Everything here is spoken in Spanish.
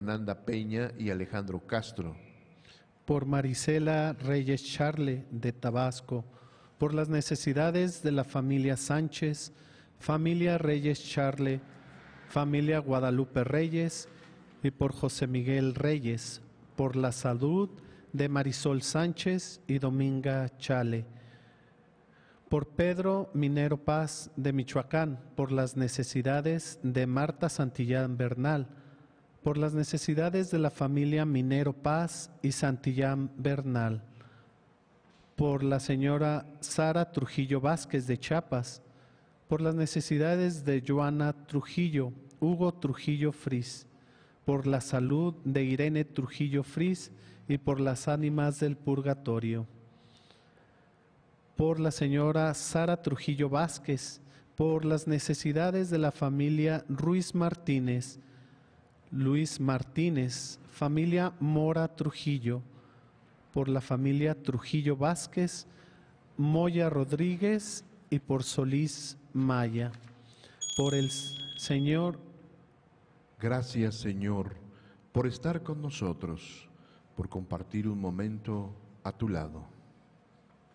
Fernanda Peña y Alejandro Castro. Por Marisela Reyes Charle, de Tabasco. Por las necesidades de la familia Sánchez, familia Reyes Charle, familia Guadalupe Reyes y por José Miguel Reyes. Por la salud de Marisol Sánchez y Dominga Chale. Por Pedro Minero Paz, de Michoacán. Por las necesidades de Marta Santillán Bernal. Por las necesidades de la familia Minero Paz y Santillán Bernal. Por la señora Sara Trujillo Vázquez, de Chiapas. Por las necesidades de Joana Trujillo, Hugo Trujillo Fris. Por la salud de Irene Trujillo Fris y por las ánimas del purgatorio. Por la señora Sara Trujillo Vázquez. Por las necesidades de la familia Ruiz Martínez, Luis Martínez, familia Mora Trujillo, por la familia Trujillo Vázquez, Moya Rodríguez y por Solís Maya. Por el Señor. Gracias, Señor, por estar con nosotros, por compartir un momento a tu lado.